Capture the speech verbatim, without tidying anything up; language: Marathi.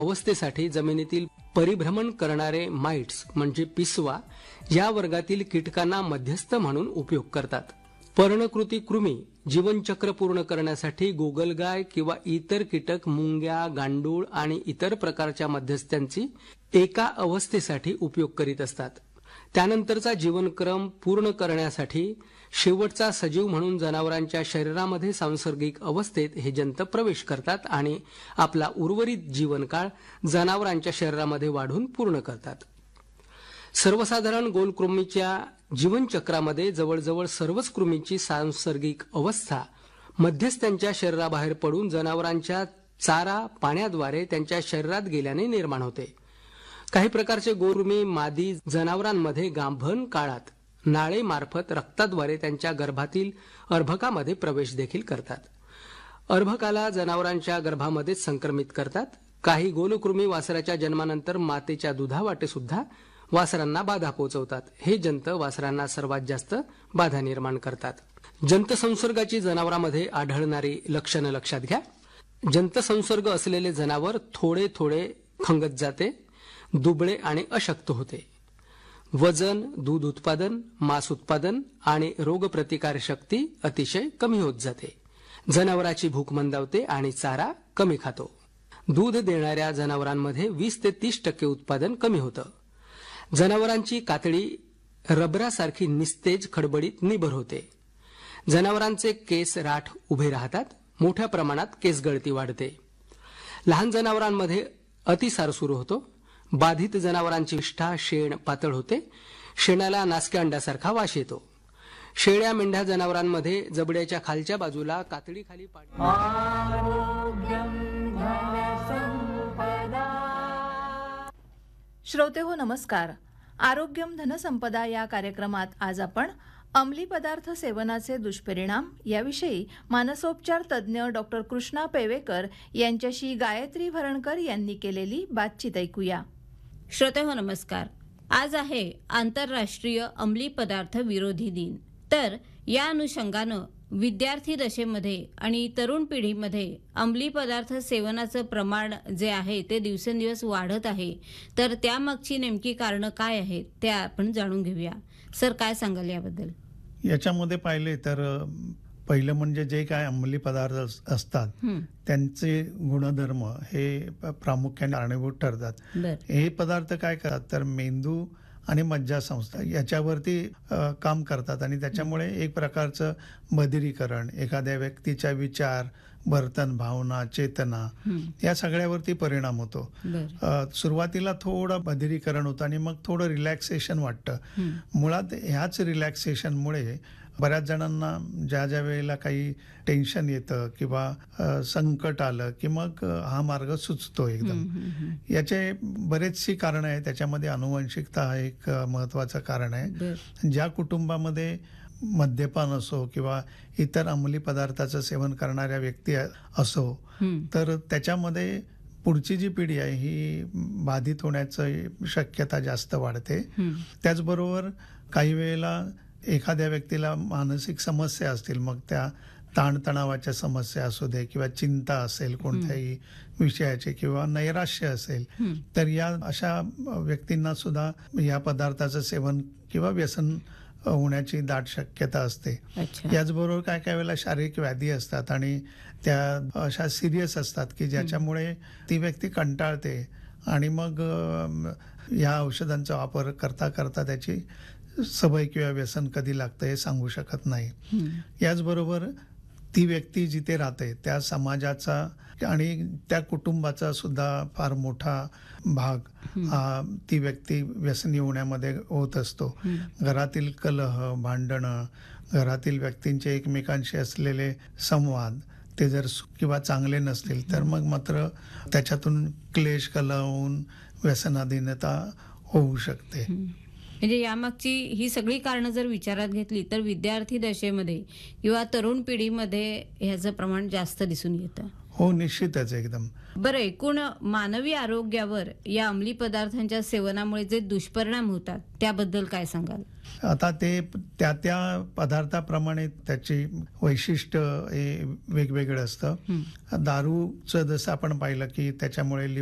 अवस्थेसाठी जमिनीतील परिभ्रमण करणारे माइट्स म्हणजे पिसवा या वर्गातील कीटकांना मध्यस्थ म्हणून उपयोग करतात. पर्णकृती कृमी जीवनचक्र पूर्ण करण्यासाठी गोगलगाय किंवा इतर कीटक मुंग्या, गांडूळ आणि इतर प्रकारच्या मध्यस्थांची एका अवस्थेसाठी उपयोग करीत असतात. त्यानंतरचा जीवनक्रम पूर्ण करण्यासाठी शेवटचा सजीव म्हणून जनावरांच्या शरीरामध्ये सांसर्गिक अवस्थेत हे जंत प्रवेश करतात आणि आपला उर्वरित जीवनकाळ जनावरांच्या शरीरामध्ये वाढून पूर्ण करतात. सर्वसाधारण गोलकृमीच्या जीवनचक्रामध्ये जवळजवळ सर्वच कृमीची सांसर्गिक अवस्था मध्यस्थांच्या शरीराबाहेर पडून जनावरांच्या चारा पाण्याद्वारे त्यांच्या शरीरात गेल्याने निर्माण होते. काही प्रकारचे गोलकृमी मादी जनावरांमध्ये गाभण काळात नाळेमार्फत रक्ताद्वारे त्यांच्या गर्भातील अर्भकामध्ये प्रवेश देखील करतात. अर्भकाला जनावरांच्या गर्भामध्ये संक्रमित करतात. काही गोलकृमी वासराच्या जन्मानंतर मातेच्या दुधावाटे सुद्धा वासरांना बाधा पोहोचवतात. हे जंत वासरांना सर्वात जास्त बाधा निर्माण करतात. जंत संसर्गाची जनावरांमध्ये आढळणारी लक्षणं लक्षात घ्या. जंत संसर्ग असलेले जनावर थोडे थोडे खंगत जाते, दुबळे आणि अशक्त होते. वजन, दूध उत्पादन, मांस उत्पादन आणि रोगप्रतिकार शक्ती अतिशय कमी होत जाते. जनावराची भूक मंदावते आणि चारा कमी खातो. दूध देणाऱ्या जनावरांमध्ये वीस ते तीस टक्के उत्पादन कमी होतं. जनावरांची कातडी रबरासारखी निस्तेज खडबडीत निबर होते. जनावरांचे केस राठ उभे राहतात. मोठ्या प्रमाणात केस गळती वाढते. लहान जनावरांमध्ये अतिसार सुरू होतो. बाधित जनावरांची विष्ठा शेण पातळ होते. शेणाला नासक्या अंड्यासारखा वास येतो. शेळ्या मेंढ्या जनावरांमध्ये जबड्याच्या खालच्या बाजूला कातडी खाली पाणी. श्रोते हो नमस्कार. आरोग्यम धनसंपदा या कार्यक्रमात आज आपण अंमली पदार्थ सेवनाचे दुष्परिणाम याविषयी मानसोपचार तज्ज्ञ डॉक्टर कृष्णा पेवेकर यांच्याशी गायत्री भरणकर यांनी केलेली बातचीत ऐकूया. श्रोते हो नमस्कार. आज आहे आंतरराष्ट्रीय अंमली पदार्थ विरोधी दिन. तर या अनुषंगानं विद्यार्थी दशेमध्ये आणि तरुण पिढीमध्ये अंमली पदार्थ सेवनाचं प्रमाण जे आहे ते दिवसेंदिवस वाढत आहे. तर त्यामागची नेमकी कारणं काय आहेत ते आपण जाणून घेऊया. सर, काय सांगाल याबद्दल? याच्यामध्ये पाहिले तर पहिलं म्हणजे जे काय अंमली पदार्थ असतात त्यांचे गुणधर्म हे प्रामुख्याने कारणीभूत ठरतात. हे पदार्थ काय करतात तर मेंदू आणि मज्जासंस्था याच्यावरती काम करतात आणि त्याच्यामुळे एक प्रकारचं बधिरीकरण, एखाद्या व्यक्तीच्या विचार, वर्तन, भावना, चेतना या सगळ्यावरती परिणाम होतो. सुरुवातीला थोडं बधिरीकरण होतं आणि मग थोडं रिलॅक्सेशन वाटतं. मुळात ह्याच रिलॅक्सेशनमुळे बऱ्याच जणांना ज्या ज्या वेळेला काही टेन्शन येतं किंवा संकट आलं की मग हा मार्ग सुचतो एकदम. याचे बरेचशी कारणं आहेत. त्याच्यामध्ये अनुवंशिकता हा एक महत्वाचं कारण आहे. ज्या कुटुंबामध्ये मद्यपान असो किंवा इतर अंमली पदार्थाचं सेवन करणाऱ्या व्यक्ती असो तर त्याच्यामध्ये पुढची जी पिढी आहे ही बाधित होण्याची शक्यता जास्त वाढते. त्याचबरोबर काही वेळेला एखाद्या व्यक्तीला मानसिक समस्या असतील, मग त्या ताणतणावाच्या समस्या असू दे किंवा चिंता असेल कोणत्याही विषयाची किंवा नैराश्य असेल तर या अशा व्यक्तींना सुद्धा या पदार्थाचं सेवन किंवा व्यसन होण्याची दाट शक्यता असते. याचबरोबर काय काय वेळेला शारीरिक व्याधी असतात आणि त्या अशा सिरियस असतात की ज्याच्यामुळे ती व्यक्ती कंटाळते आणि मग या औषधांचा वापर करता करता त्याची सवय किंवा व्यसन कधी लागतं हे सांगू शकत नाही. याचबरोबर ती व्यक्ती जिथे राहते त्या समाजाचा आणि त्या कुटुंबाचा सुद्धा फार मोठा भाग हा ती व्यक्ती व्यसनी होण्यामध्ये होत असतो. घरातील कलह, भांडणं, घरातील व्यक्तींचे एकमेकांशी असलेले संवाद ते जर किंवा चांगले नसतील तर मग मात्र त्याच्यातून क्लेश, कलह होऊन व्यसनाधीनता होऊ शकते. म्हणजे यामागची ही सगळी कारणं जर विचारात घेतली तर विद्यार्थी दशेमध्ये किंवा तरुण पिढीमध्ये ह्याचं प्रमाण जास्त दिसून येतं. हो, निश्चितच एकदम. बरं, एकूण मानवी आरोग्यावर या अंमली पदार्थांच्या सेवनामुळे जे दुष्परिणाम होतात त्याबद्दल काय सांगाल? आता ते त्या त्या पदार्थाप्रमाणे त्याची वैशिष्ट्य हे वेगवेगळं असतं. दारूचं जसं आपण पाहिलं की त्याच्यामुळे